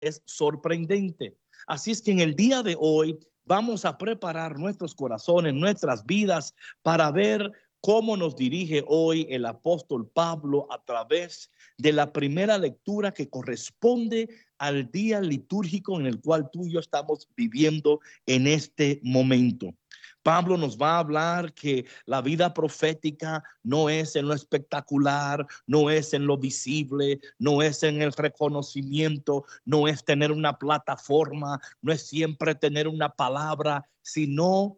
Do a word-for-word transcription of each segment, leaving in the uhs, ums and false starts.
es sorprendente. Así es que en el día de hoy vamos a preparar nuestros corazones, nuestras vidas, para ver cómo nos dirige hoy el apóstol Pablo a través de la primera lectura que corresponde al día litúrgico en el cual tú y yo estamos viviendo en este momento. Pablo nos va a hablar que la vida profética no es en lo espectacular, no es en lo visible, no es en el reconocimiento, no es tener una plataforma, no es siempre tener una palabra, sino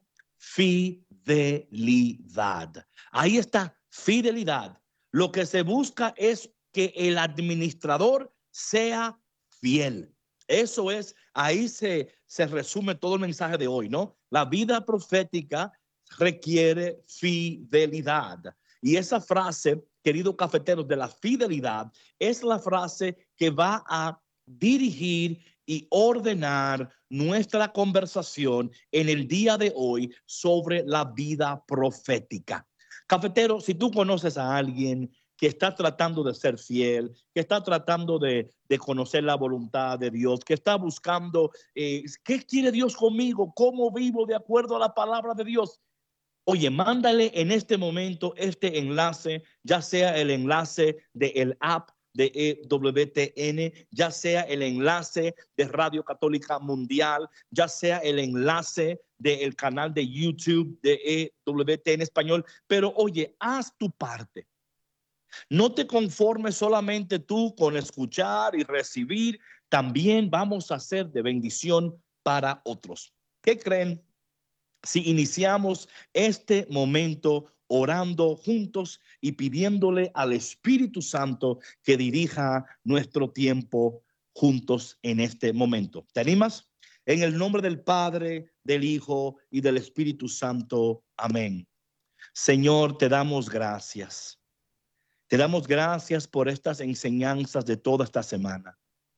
fidelidad. Ahí está, fidelidad. Lo que se busca es que el administrador sea fiel. Eso es, ahí se, se resume todo el mensaje de hoy, ¿no? La vida profética requiere fidelidad. Y esa frase, queridos cafeteros, de la fidelidad, es la frase que va a dirigir y ordenar nuestra conversación en el día de hoy sobre la vida profética. Cafetero, si tú conoces a alguien que está tratando de ser fiel, que está tratando de, de conocer la voluntad de Dios, que está buscando eh, qué quiere Dios conmigo, cómo vivo de acuerdo a la palabra de Dios. Oye, mándale en este momento este enlace, ya sea el enlace del app de E W T N, ya sea el enlace de Radio Católica Mundial, ya sea el enlace del canal de YouTube de E W T N Español. Pero oye, haz tu parte. No te conformes solamente tú con escuchar y recibir, también vamos a ser de bendición para otros. ¿Qué creen si iniciamos este momento orando juntos y pidiéndole al Espíritu Santo que dirija nuestro tiempo juntos en este momento? ¿Te animas? En el nombre del Padre, del Hijo y del Espíritu Santo. Amén. Señor, te damos gracias. Te damos gracias por estas enseñanzas de toda esta semana.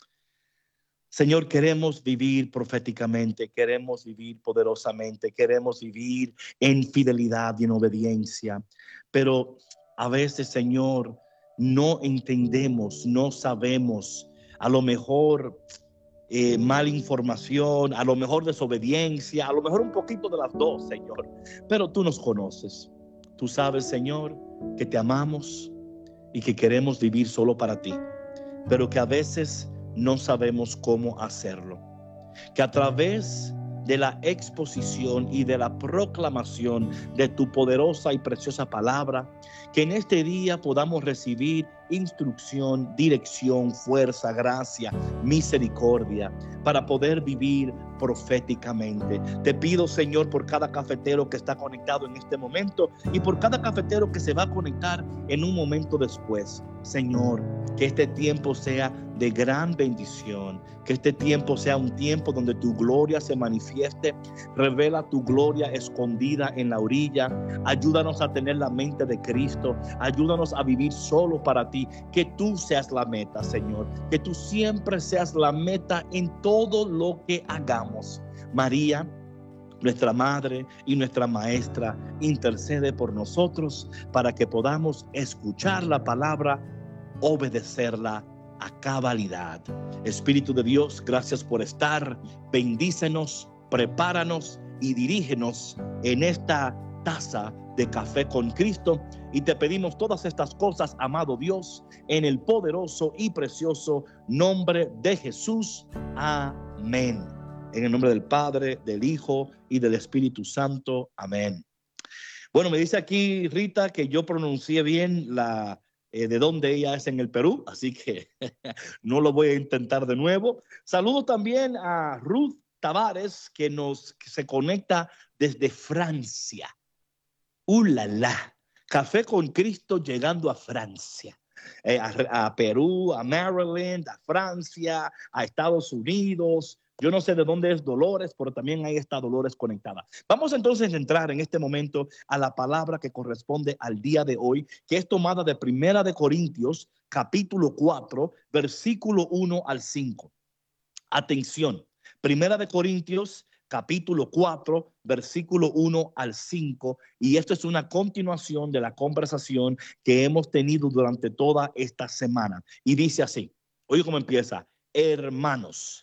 Señor, queremos vivir proféticamente, queremos vivir poderosamente, queremos vivir en fidelidad y en obediencia. Pero a veces, Señor, no entendemos, no sabemos, a lo mejor eh, mala información, a lo mejor desobediencia, a lo mejor un poquito de las dos, Señor. Pero tú nos conoces. Tú sabes, Señor, que te amamos y que queremos vivir solo para ti, pero que a veces no sabemos cómo hacerlo. Que a través de la exposición y de la proclamación de tu poderosa y preciosa palabra, que en este día podamos recibir instrucción, dirección, fuerza, gracia, misericordia, para poder vivir proféticamente. Te pido, Señor, por cada cafetero que está conectado en este momento y por cada cafetero que se va a conectar en un momento después. Señor, que este tiempo sea de gran bendición, que este tiempo sea un tiempo donde tu gloria se manifieste. Revela tu gloria escondida en la orilla. Ayúdanos a tener la mente de Cristo. Ayúdanos a vivir solo para ti. Que tú seas la meta, Señor. Que tú siempre seas la meta en todo lo que hagamos. María, nuestra madre y nuestra maestra, intercede por nosotros para que podamos escuchar la palabra, obedecerla a cabalidad. Espíritu de Dios, gracias por estar. Bendícenos, prepáranos y dirígenos en esta taza de café con Cristo. Y te pedimos todas estas cosas, amado Dios, en el poderoso y precioso nombre de Jesús. Amén. En el nombre del Padre, del Hijo y del Espíritu Santo. Amén. Bueno, me dice aquí Rita que yo pronuncié bien la eh, de dónde ella es en el Perú, así que no lo voy a intentar de nuevo. Saludo también a Ruth Tavares, que nos que se conecta desde Francia. ¡Uh, la, la! Café con Cristo llegando a Francia. Eh, a, a Perú, a Maryland, a Francia, a Estados Unidos. Yo no sé de dónde es Dolores, pero también ahí está Dolores conectada. Vamos entonces a entrar en este momento a la palabra que corresponde al día de hoy, que es tomada de Primera de Corintios, capítulo cuatro, versículo uno al cinco. Atención, Primera de Corintios, capítulo cuatro, versículo uno al cinco, y esto es una continuación de la conversación que hemos tenido durante toda esta semana. Y dice así, oye cómo empieza: hermanos.